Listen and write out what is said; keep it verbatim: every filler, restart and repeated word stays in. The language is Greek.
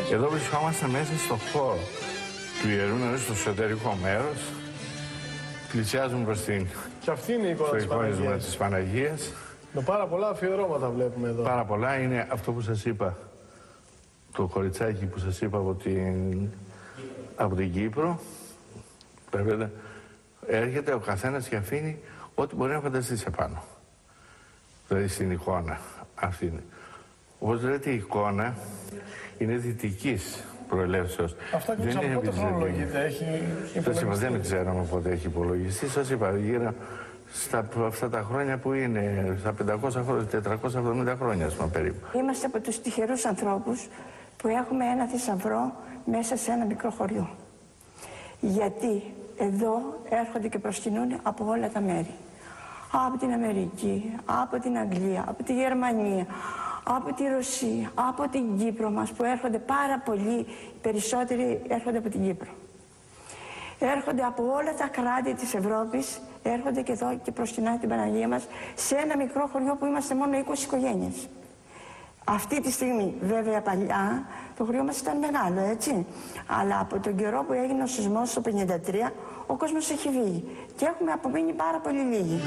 Εδώ βρισκόμαστε μέσα στο χώρο του Ιερού Νερού, στο εσωτερικό μέρος. Πλησιάζουμε προς την... Και αυτή είναι η εικόνα της Παναγίας. της Παναγίας. Με πάρα πολλά αφιερώματα βλέπουμε εδώ. Πάρα πολλά. Είναι αυτό που σας είπα, το κοριτσάκι που σας είπα από την, από την Κύπρο. Πρέπει, έρχεται ο καθένας και αφήνει ό,τι μπορεί να φανταστείς επάνω. Δηλαδή στην εικόνα αυτή. Όπως λέτε, η εικόνα είναι δυτικής προελεύσεως. Αυτά και από πότε χρονολογείται, έχει υπολογιστεί? Δεν ξέραμε πότε έχει υπολογιστεί. Σας είπα, γύρω στα αυτά τα χρόνια που είναι, στα πεντακόσια χρόνια, τετρακόσια εβδομήντα χρόνια, ας πούμε, περίπου. Είμαστε από τους τυχερούς ανθρώπους που έχουμε ένα θησαυρό μέσα σε ένα μικρό χωριό. Γιατί εδώ έρχονται και προσκυνούν από όλα τα μέρη. Από την Αμερική, από την Αγγλία, από τη Γερμανία, από τη Ρωσία, από την Κύπρο μας, που έρχονται πάρα πολλοί, περισσότεροι έρχονται από την Κύπρο. Έρχονται από όλα τα κράτη της Ευρώπης, έρχονται και εδώ και προσκυνάνε την Παναγία μας σε ένα μικρό χωριό που είμαστε μόνο είκοσι οικογένειες. Αυτή τη στιγμή, βέβαια παλιά, το χωριό μας ήταν μεγάλο, έτσι. Αλλά από τον καιρό που έγινε ο σεισμός το χίλια εννιακόσια πενήντα τρία, ο κόσμος έχει φύγει και έχουμε απομείνει πάρα πολύ λίγοι.